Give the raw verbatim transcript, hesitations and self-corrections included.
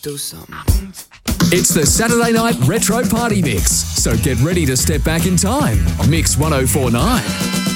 do something. It's the Saturday Night Retro Party Mix, so get ready to step back in time. Mix one oh four point nine.